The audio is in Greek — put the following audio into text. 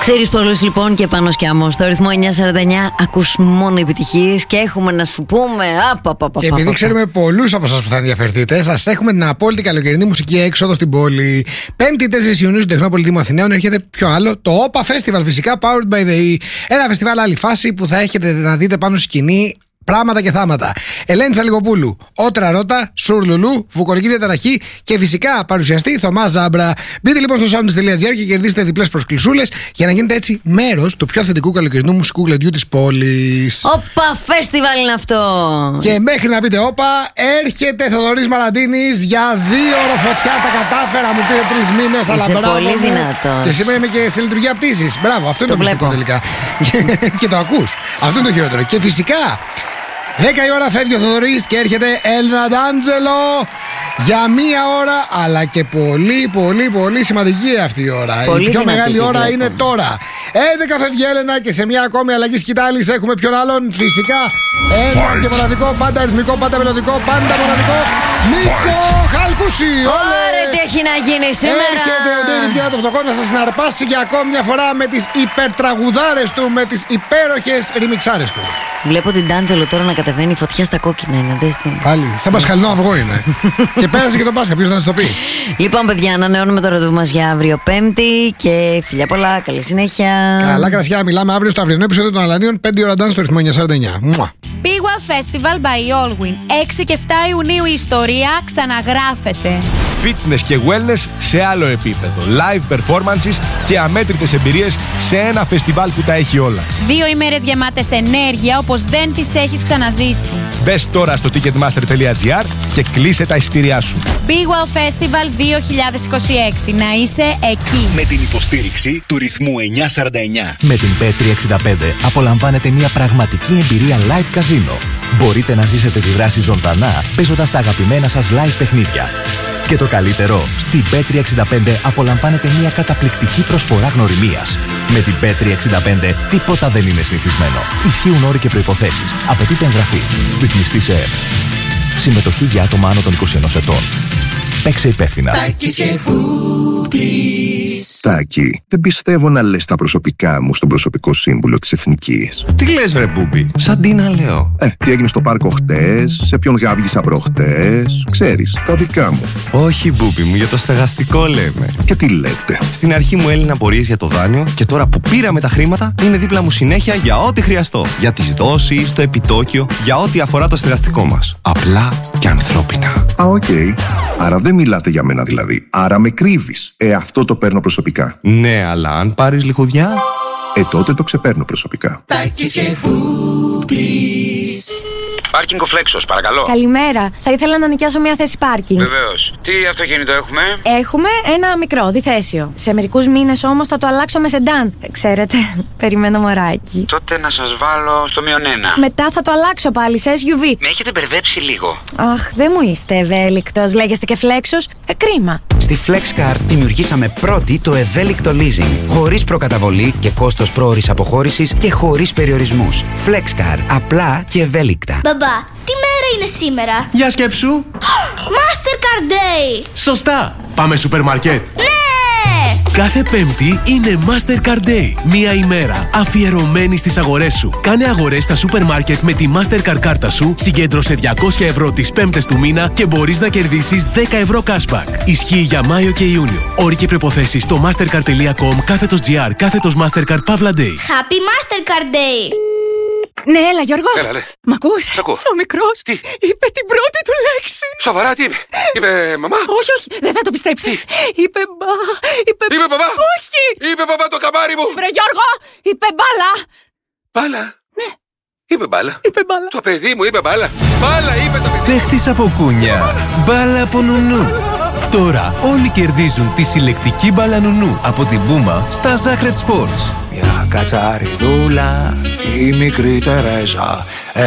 Ξέρεις πολλούς λοιπόν και πάνω σκιάμο. Στο ρυθμό 949 ακούς μόνο επιτυχίες και έχουμε να σου πούμε. Και επειδή ξέρουμε πολλούς από εσάς που θα ενδιαφερθείτε, σας έχουμε την απόλυτη καλοκαιρινή μουσική έξοδο στην πόλη. 5η 4 Ιουνίου στον Τεχνό Πολιτείου Αθηναίων έρχεται πιο άλλο το OPA Festival, φυσικά powered by the E. Ένα φεστιβάλ άλλη φάση που θα έχετε να δείτε πάνω στη σκηνή πράγματα και θάματα. Ελένη Τσαλιγοπούλου, Ότρα Ρώτα, Σουρλουλού, Βουκορική Διαταραχή και φυσικά παρουσιαστή Θωμάς Ζάμπρα. Μπείτε λοιπόν στο soundist.gr και κερδίστε διπλές προσκλησούλες για να γίνετε έτσι μέρος του πιο αυθεντικού καλοκαιρινού μουσικού γλεντιού της πόλης. Όπα φεστιβάλ είναι αυτό! Και μέχρι να πείτε όπα, έρχεται Θοδωρής Μαραντίνης για 2 ώρο φωτιά. Τα κατάφερα, μου πήρε 3 μήνες, αλλά μπράβο. Πολύ δυνατός. Και σήμερα είμαι και σε λειτουργία πτήσης. Μπράβο, αυτό είναι το μυστικό τελικά. Και το ακούς. Αυτό είναι το χειρότερο. Και φυσικά 10 η ώρα φεύγει ο Θοδωρής και έρχεται Έλενα Ντάντζελο για 1 ώρα, αλλά και πολύ σημαντική αυτή η ώρα. Πολύ η πιο μεγάλη ώρα βλέπω. είναι τώρα. 11 φεύγει η Έλενα και σε μια ακόμη αλλαγή σκητάλης έχουμε ποιον άλλον? Φυσικά ένα και μοναδικό, πάντα αριθμικό, πάντα μελωδικό, πάντα μοναδικό, Νίκο Χαλκούση. Ωραία, τι έχει να γίνει σήμερα! Έρχεται ο Ντέιβιντ Γκέι το φτωχό να σας συναρπάσει για ακόμη μια φορά με τις υπερτραγουδάρες του, με τις υπέροχες ριμιξάρες του. Βλέπω την Ντάντζελο τώρα να κατεβαίνει φωτιά στα κόκκινα, είναι, δες την. Πάλι, σαν πασχαλινό αυγό είναι. Και πέρασε και τον Πάσχα, ποιος να σας το πει. Λοιπόν, παιδιά, ανανεώνουμε το ραντεβού μας για αύριο Πέμπτη και φιλιά πολλά, καλή συνέχεια. Καλά, κρασιά, μιλάμε αύριο στο αυριανό επεισόδιο των Αλανίων, 5 η ώρα dance στο ρυθμό 949. Μουα. Big One Festival by Allwyn. 6 και 7 Ιουνίου η ιστορία ξαναγράφεται. Fitness και wellness σε άλλο επίπεδο. Live performances και αμέτρητες εμπειρίες σε ένα φεστιβάλ που τα έχει όλα. 2 ημέρες γεμάτες ενέργεια όπως δεν τις έχεις ξαναζήσει. Μπες τώρα στο ticketmaster.gr και κλείσε τα εισιτήριά σου. Big One Festival 2026. Να είσαι εκεί. Με την υποστήριξη του ρυθμού 949. Με την Bet365 απολαμβάνετε μια πραγματική εμπειρία live καζίνο. Μπορείτε να ζήσετε τη δράση ζωντανά παίζοντας τα αγαπημένα σας live παιχνίδια. Και το καλύτερο, στην Bet365 απολαμβάνετε μια καταπληκτική προσφορά γνωριμίας. Με την Bet365 τίποτα δεν είναι συνηθισμένο. Ισχύουν όροι και προϋποθέσεις. Απαιτείται εγγραφή. Ρυθμιστή σε ΕΕΠ. Συμμετοχή για άτομα άνω των 21 ετών. Παίξε υπεύθυνα. Τάκη, δεν πιστεύω να λες τα προσωπικά μου στον προσωπικό σύμβουλο της Εθνικής. Τι λες βρε Μπούμπι, σαν τι να λέω. Τι έγινε στο πάρκο χτες, σε ποιον γάβγισα προχτές, ξέρεις, τα δικά μου. Όχι Μπούμπι μου, για το στεγαστικό λέμε. Και τι λέτε? Στην αρχή μου έλυναν απορίες για το δάνειο και τώρα που πήραμε τα χρήματα είναι δίπλα μου συνέχεια για ό,τι χρειαστώ. Για τις δόσεις, το επιτόκιο, για ό,τι αφορά το στεγαστικό μας. Απλά και ανθρώπινα. Οκ. Άρα δεν μιλάτε για μένα δηλαδή. Άρα με κρύβεις. Αυτό το παίρνω προσωπικά. Ναι, αλλά αν πάρεις λιχουδιά... Τότε το ξεπαίρνω προσωπικά. Πάρκινγκ ο Φλέξος, παρακαλώ. Καλημέρα. Θα ήθελα να νοικιάσω μια θέση πάρκινγκ. Βεβαίως. Τι αυτοκίνητο έχουμε? Έχουμε ένα μικρό, διθέσιο. Σε μερικούς μήνες όμως θα το αλλάξω με σεντάν. Ξέρετε, περιμένω μωράκι. Τότε να σας βάλω στο -1. Μετά θα το αλλάξω πάλι σε SUV. Με έχετε μπερδέψει λίγο. Αχ, δεν μου είστε ευέλικτος. Λέγεστε και Φλέξος. Κρίμα. Στη FlexCar δημιουργήσαμε πρώτη το ευέλικτο leasing. Χωρίς προκαταβολή και κόστος πρόωρης αποχώρησης και χωρίς περιορισμούς. FlexCar. Απλά και ευέλικτα. Μπαμπά, τι μέρα είναι σήμερα? Για σκέψου. Mastercard Day. Σωστά. Πάμε σούπερ μάρκετ. Ναι! Κάθε Πέμπτη είναι Mastercard Day. Μία ημέρα αφιερωμένη στις αγορές σου. Κάνε αγορές στα σούπερ μάρκετ με τη Mastercard κάρτα σου, συγκέντρωσε 200 ευρώ τις Πέμπτες του μήνα και μπορείς να κερδίσεις 10 ευρώ cashback. Ισχύει για Μάιο και Ιούνιο. Όροι και προϋποθέσεις στο mastercard.com/GR/Mastercard Pavla Day. Happy Mastercard Day. Ναι, έλα Γιώργο. Έλα, ναι. Μ' ακούς? Σ' ακούω. Ο μικρός τι? είπε την πρώτη του λέξη. Σοβαρά, τι είπε? Είπε μαμά? Όχι, δεν θα το πιστέψεις. Είπε μπα. Είπε μπαμπά? Όχι. Είπε μπαμπά το καμάρι μου. Βρε Γιώργο, είπε μπάλα. Μπάλα? Ναι. Είπε μπάλα. Είπε μπάλα. Το παιδί μου είπε μπάλα. Μπάλα είπε το παιδί. Παίχτης από κούνια. Μπάλα από νουνού. Τώρα όλοι κερδίζουν τη συλλεκτική μπάλα νουνού από την Πούμα στα Sacred Sports. Μια κατσαριδούλα, η μικρή Τερέζα